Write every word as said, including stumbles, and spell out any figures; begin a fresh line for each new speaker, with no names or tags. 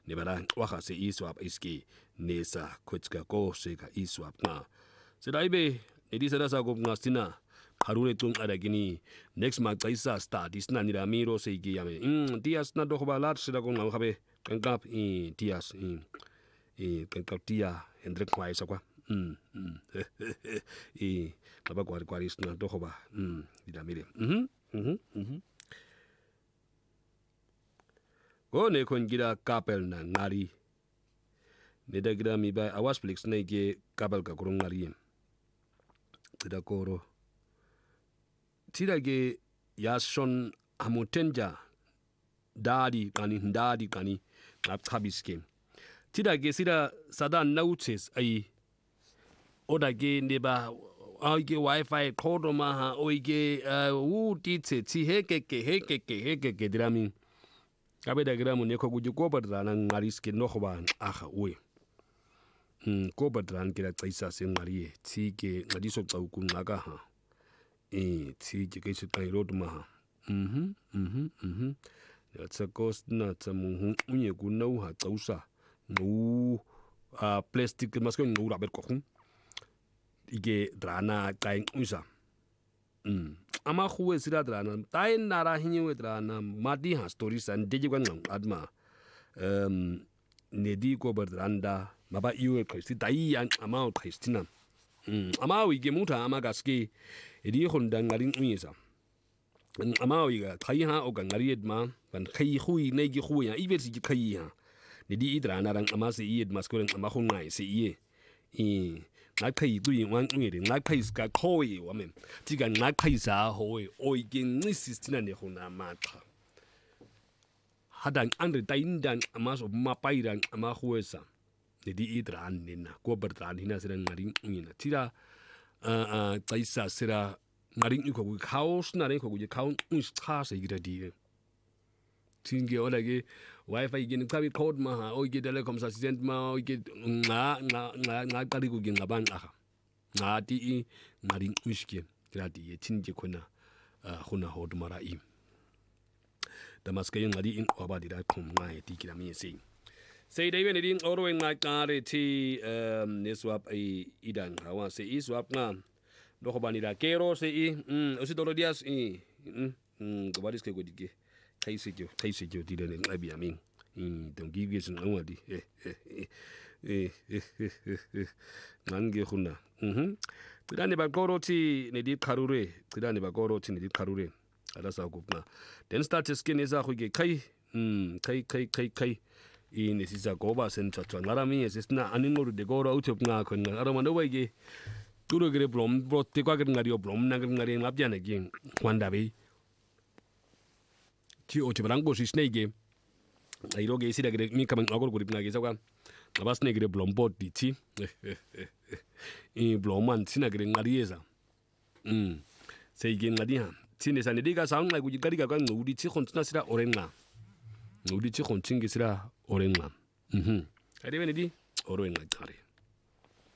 ne bara waga se iswap iski nesa kutska ko se ka iswap na sedaibe edi sada sa go ngastina harune tung ada gini next ma kaisa start isna ni ramiro se gi yame mm tias na do ba lat sida go ngam khabe kankap i tias i i kankap tia hendrik kwai sa kwa mm mm i kaba kwar kwaris na do ba mm di ramire mhm mhm mhm go ne kon gira kapel na ngari ne da gira mi ba awas flix ne ge kapel ka kurung ngari tida koro tidage yason amutenja dadi kani dadi kani apkabiske tidage sida sada notice ai odage neba aige wifi kodo maha oige u titse ti hekeke hekeke hekeke drami kabe da gramu ne ko guji ko badran ngariske no khoba aha we mm ko badran kira tsaisa se ngariye tike ngadiso tsauku ngaka ha eh ti ke ke sai road ma mhm mhm mhm ya tsakos na tsamu unye ku no ha tsausa no a plastic masko no raber ko khum ige drana kai usa mm ama khuwe sira drana tai nara hinwe drana madi ha stories and deji kwan adma um nedi ko berdrando maba iwe kristi dai yang ama kristina mm ama wi ge muta ama gaske edi honda ngaring uyesa ama wi ga khai ha o ga ngaried ma ban khai khui nei gi khui ya ibe si khai ha ni di idrana rang ama se ied maskoren ama khu ngai se ie i na khai tu yin wan ngi na khai ska khoi wa men ti ga na khai sa hoi o ge ni sistina ne hona matra hadan andre taindan ama so mapairan ama khuesa ni di idran nina ko bertran hina seren ngaring ngina tira a tsaisa sira ngaring iko ku kaos na re ko ku kaun us kha se gira di tinge olage wifi gin kabi code ma o ge telecom assistant ma o ge nga nga nga nga kali ku gin ngaban aha nga ti ngaring uske gira di tinge kona khuna hod mara im damaske ngadi in oba dira kum ngai ti kira mi se say dai when din oro en na kare ti um neswap ai idan hawa se iswap na do ko banira kero se i mm o si dolo dias i mm ko baris ke go dige kai se jo kai se jo di le ngabi amin mm don give is no wadi eh eh eh nange khuna mhm tidane ba goro ti ne di kharure tidane ba goro ti ne di kharure ala sa gupna then start skin is a ge kai mm kai kai kai kai i ne sisa goba sen chacha ngarami esna aningor de goro utop nga kon arama no wege turo gre blom bro te kwa ngari blom na ngari ngabja na ging kwanda be ti o te brango si snege ai roge sida gre mi kaman agor gurip na ge sawa abas ne gre blom bot di ti i bloman sina gre ngari eza mm sei ge ngadi ha tine sa ne diga sa ngai ku gari ga kan ngudi ti khontsina sira orenga ngudi ti khontsingi sira orenga mhm ade bene di orenga tare